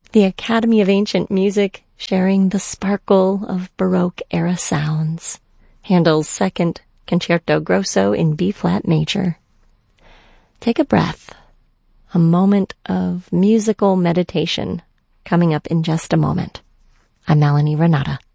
the Academy of Ancient Music sharing the sparkle of Baroque-era sounds. Handel's Second Concerto Grosso in B-flat major. Take a breath. A moment of musical meditation coming up in just a moment. I'm Melanie Renata.